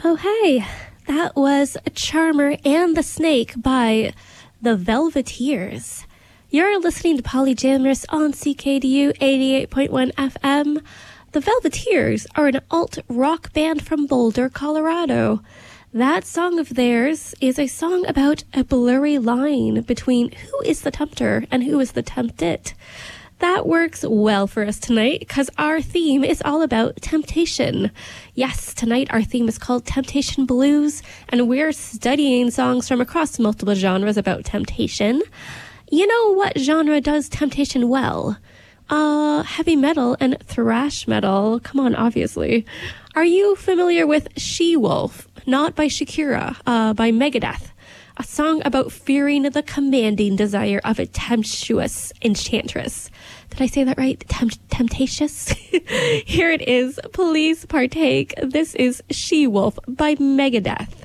Oh, hey, that was Charmer and the Snake by the Velveteers. You're listening to Polyjamorous on CKDU 88.1 FM. The Velveteers are an alt-rock band from Boulder, Colorado. That song of theirs is a song about a blurry line between who is the tempter and who is the tempted. That works well for us tonight because our theme is all about temptation. Yes, tonight our theme is called Temptation Blues, and we're studying songs from across multiple genres about temptation. You know what genre does temptation well? Heavy metal and thrash metal. Come on, obviously. Are you familiar with She-Wolf? Not by Shakira, by Megadeth. A song about fearing the commanding desire of a tempestuous enchantress. Did I say that right? Temptatious? Here it is. Please partake. This is She-Wolf by Megadeth.